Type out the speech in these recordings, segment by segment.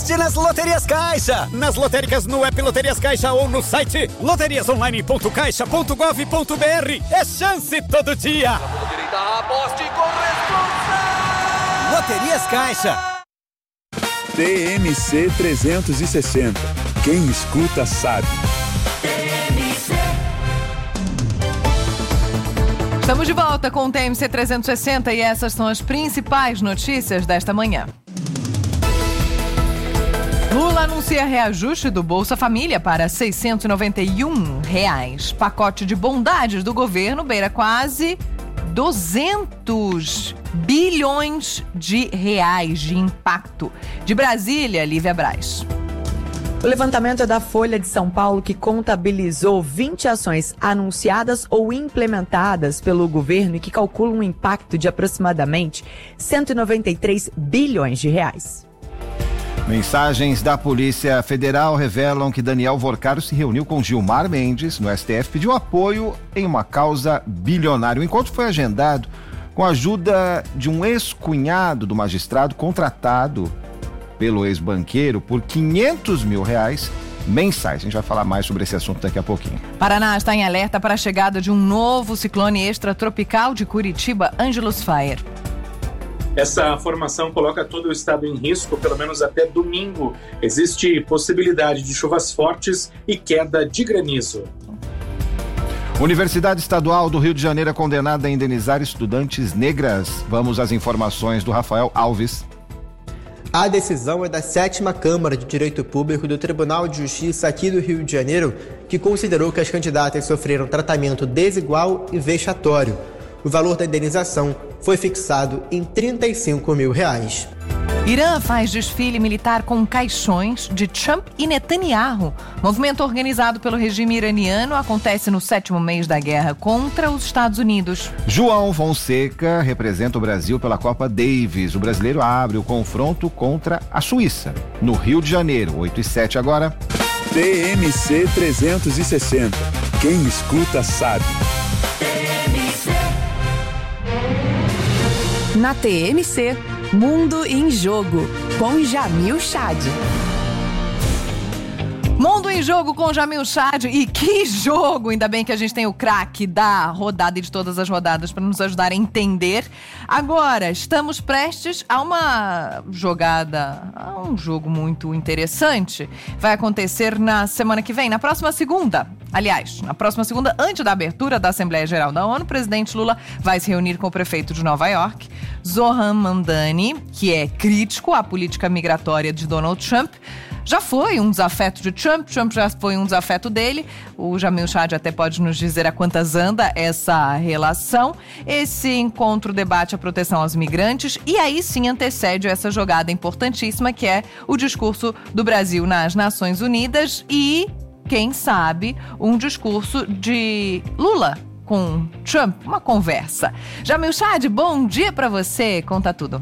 aposte nas Loterias Caixa. Nas lotéricas no app Loterias Caixa ou no site loteriasonline.caixa.gov.br. É chance todo dia. Aposte com responsa. Loterias Caixa. TMC 360. Quem escuta sabe. Estamos de volta com o TMC 360 e essas são as principais notícias desta manhã. Lula anuncia reajuste do Bolsa Família para R$ 691. Pacote de bondades do governo beira quase 200 bilhões de reais de impacto. De Brasília, Lívia Braz. O levantamento é da Folha de São Paulo, que contabilizou 20 ações anunciadas ou implementadas pelo governo e que calculam um impacto de aproximadamente 193 bilhões de reais. Mensagens da Polícia Federal revelam que Daniel Vorcaro se reuniu com Gilmar Mendes no STF, pediu apoio em uma causa bilionária. O encontro foi agendado com a ajuda de um ex-cunhado do magistrado contratado pelo ex-banqueiro por R$500 mil mensais. A gente vai falar mais sobre esse assunto daqui a pouquinho. Paraná está em alerta para a chegada de um novo ciclone extratropical de Curitiba, Angelus Fire. Essa formação coloca todo o estado em risco, pelo menos até domingo. Existe possibilidade de chuvas fortes e queda de granizo. Universidade Estadual do Rio de Janeiro é condenada a indenizar estudantes negras. Vamos às informações do Rafael Alves. A decisão é da 7ª Câmara de Direito Público do Tribunal de Justiça aqui do Rio de Janeiro, que considerou que as candidatas sofreram tratamento desigual e vexatório. O valor da indenização foi fixado em R$35 mil. Irã faz desfile militar com caixões de Trump e Netanyahu. Movimento organizado pelo regime iraniano acontece no 7º mês da guerra contra os Estados Unidos. João Fonseca representa o Brasil pela Copa Davis. O brasileiro abre o confronto contra a Suíça, no Rio de Janeiro. 8h07 agora. TMC 360. Quem escuta sabe. Na TMC, Mundo em Jogo, com Jamil Chad. Mundo em Jogo com Jamil Chad. E que jogo! Ainda bem que a gente tem o craque da rodada e de todas as rodadas para nos ajudar a entender. Agora, estamos prestes a uma jogada, a um jogo muito interessante. Vai acontecer na semana que vem, na próxima segunda. Aliás, na próxima segunda, antes da abertura da Assembleia Geral da ONU, o presidente Lula vai se reunir com o prefeito de Nova York, Zohran Mamdani, que é crítico à política migratória de Donald Trump. Já foi um desafeto de Trump já foi um desafeto dele. O Jamil Chad até pode nos dizer a quantas anda essa relação. Esse encontro debate a proteção aos migrantes e aí sim antecede essa jogada importantíssima que é o discurso do Brasil nas Nações Unidas e, quem sabe, um discurso de Lula com Trump, uma conversa. Jamil Chad, bom dia para você, conta tudo.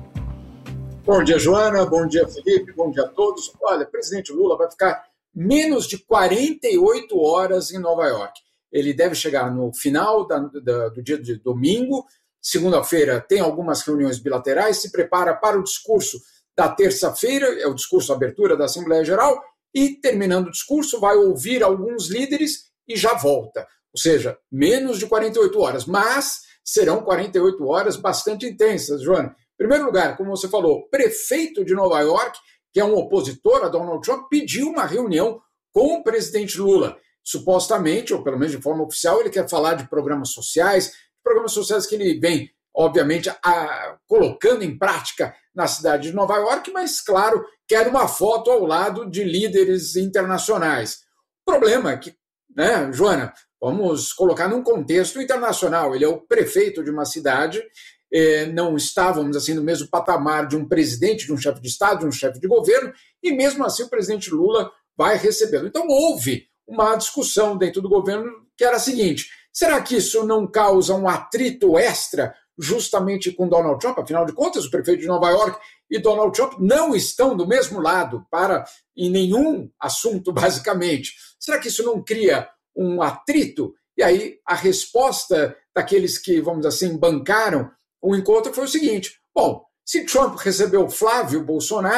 Bom dia, Joana. Bom dia, Felipe. Bom dia a todos. Olha, o presidente Lula vai ficar menos de 48 horas em Nova York. Ele deve chegar no final do dia de domingo. Segunda-feira tem algumas reuniões bilaterais, se prepara para o discurso da terça-feira, é o discurso abertura da Assembleia Geral, e terminando o discurso vai ouvir alguns líderes e já volta. Ou seja, menos de 48 horas, mas serão 48 horas bastante intensas, Joana. Em primeiro lugar, como você falou, o prefeito de Nova York, que é um opositor a Donald Trump, pediu uma reunião com o presidente Lula. Supostamente, ou pelo menos de forma oficial, ele quer falar de programas sociais que ele vem, obviamente, colocando em prática na cidade de Nova York, mas, claro, quer uma foto ao lado de líderes internacionais. O problema é que, né, Joana, vamos colocar num contexto internacional. Ele é o prefeito de uma cidade. Não estávamos assim no mesmo patamar de um presidente, de um chefe de Estado, de um chefe de governo, e mesmo assim o presidente Lula vai recebê-lo. Então houve uma discussão dentro do governo que era a seguinte: será que isso não causa um atrito extra justamente com Donald Trump? Afinal de contas, o prefeito de Nova York e Donald Trump não estão do mesmo lado em nenhum assunto, basicamente. Será que isso não cria um atrito? E aí a resposta daqueles que, vamos dizer assim, bancaram o encontro foi o seguinte: bom, se Trump recebeu Flávio Bolsonaro,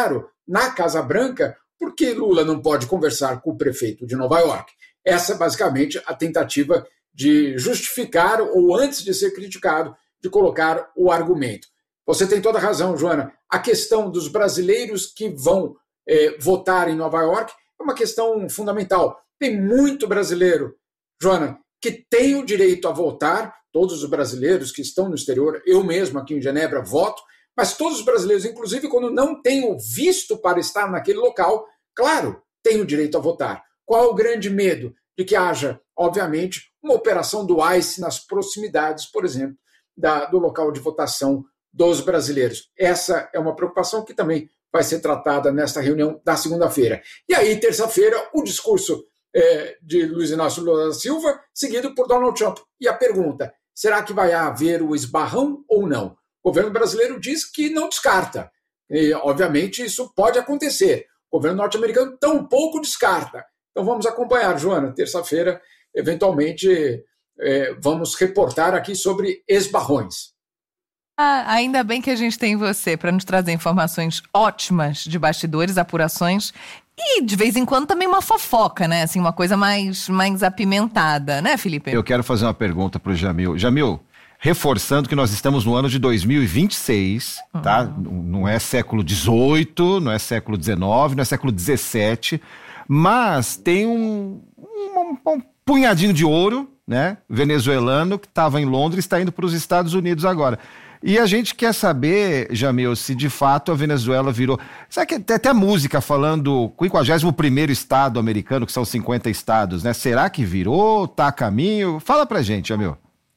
na Casa Branca, por que Lula não pode conversar com o prefeito de Nova York? Essa é basicamente a tentativa de justificar, ou antes de ser criticado, de colocar o argumento. Você tem toda a razão, Joana. A questão dos brasileiros que vão votar em Nova York é uma questão fundamental. Tem muito brasileiro, Joana, que tem o direito a votar, todos os brasileiros que estão no exterior, eu mesmo aqui em Genebra voto, mas todos os brasileiros, inclusive quando não têm o visto para estar naquele local, claro, têm o direito a votar. Qual o grande medo? De que haja, obviamente, uma operação do ICE nas proximidades, por exemplo, do local de votação dos brasileiros. Essa é uma preocupação que também vai ser tratada nesta reunião da segunda-feira. E aí, terça-feira, o discurso de Luiz Inácio Lula da Silva, seguido por Donald Trump. E a pergunta, será que vai haver o esbarrão ou não? O governo brasileiro diz que não descarta. E, obviamente, isso pode acontecer. O governo norte-americano tampouco descarta. Então vamos acompanhar, Joana. Terça-feira, eventualmente, vamos reportar aqui sobre esbarrões. Ainda bem que a gente tem você para nos trazer informações ótimas de bastidores, apurações e, de vez em quando, também uma fofoca, né? Assim, uma coisa mais apimentada, né, Felipe? Eu quero fazer uma pergunta para o Jamil. Jamil, reforçando que nós estamos no ano de 2026, tá? Não é século XVIII, não é século XIX, não é século XVII, mas tem um punhadinho de ouro, né? Venezuelano, que estava em Londres, está indo para os Estados Unidos agora. E a gente quer saber, Jamil, se de fato a Venezuela virou... Sabe que tem até música falando o 51º estado americano, que são 50 estados, né? Será que virou? Tá a caminho? Fala pra gente, Jamil.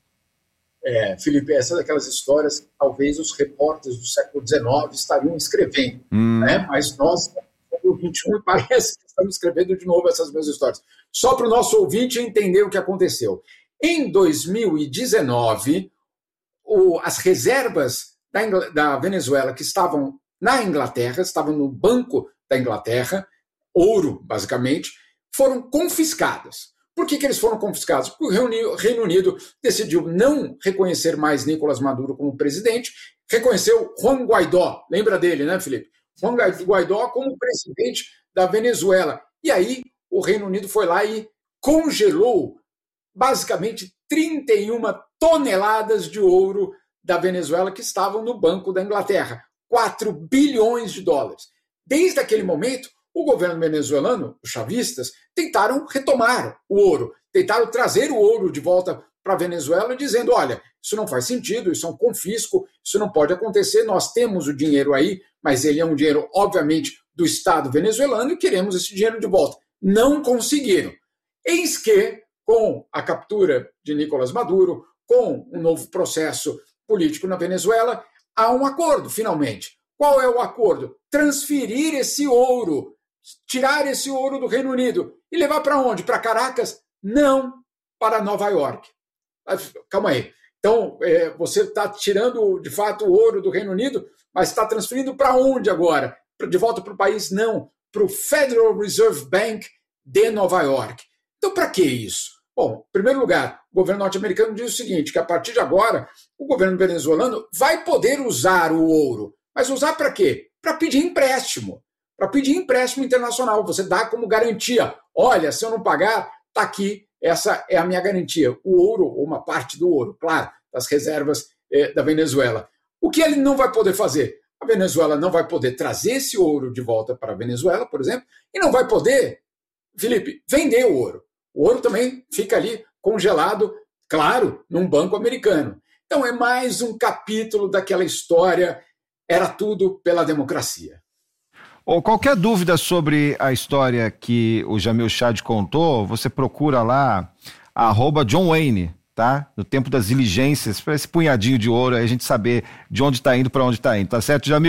Felipe, essa é daquelas histórias que talvez os repórteres do século XIX estariam escrevendo, né? Mas nós, no século XXI, parece que estamos escrevendo de novo essas mesmas histórias. Só para o nosso ouvinte entender o que aconteceu. Em 2019... as reservas da Venezuela que estavam na Inglaterra, estavam no Banco da Inglaterra, ouro, basicamente, foram confiscadas. Por que eles foram confiscados? Porque o Reino Unido decidiu não reconhecer mais Nicolás Maduro como presidente, reconheceu Juan Guaidó, lembra dele, né, Felipe? Juan Guaidó como presidente da Venezuela. E aí o Reino Unido foi lá e congelou basicamente 31 toneladas de ouro da Venezuela que estavam no Banco da Inglaterra, 4 bilhões de dólares. Desde aquele momento, o governo venezuelano, os chavistas, tentaram retomar o ouro, tentaram trazer o ouro de volta para a Venezuela, dizendo, olha, isso não faz sentido, isso é um confisco, isso não pode acontecer, nós temos o dinheiro aí, mas ele é um dinheiro, obviamente, do Estado venezuelano e queremos esse dinheiro de volta. Não conseguiram. Eis que, com a captura de Nicolás Maduro, com um novo processo político na Venezuela, há um acordo, finalmente. Qual é o acordo? Transferir esse ouro, tirar esse ouro do Reino Unido e levar para onde? Para Caracas? Não, para Nova York. Calma aí. Então, você está tirando, de fato, o ouro do Reino Unido, mas está transferindo para onde agora? De volta para o país? Não, para o Federal Reserve Bank de Nova York. Então, para que isso? Bom, em primeiro lugar, o governo norte-americano diz o seguinte, que a partir de agora, o governo venezuelano vai poder usar o ouro. Mas usar para quê? Para pedir empréstimo. Para pedir empréstimo internacional. Você dá como garantia. Olha, se eu não pagar, está aqui, essa é a minha garantia. O ouro, ou uma parte do ouro, claro, das reservas da Venezuela. O que ele não vai poder fazer? A Venezuela não vai poder trazer esse ouro de volta para a Venezuela, por exemplo, e não vai poder, Felipe, vender o ouro. O ouro também fica ali congelado, claro, num banco americano. Então é mais um capítulo daquela história, era tudo pela democracia. Qualquer dúvida sobre a história que o Jamil Chad contou, você procura lá, @John Wayne, tá? No tempo das diligências, para esse punhadinho de ouro, aí a gente saber de onde está indo para onde está indo, tá certo, Jamil?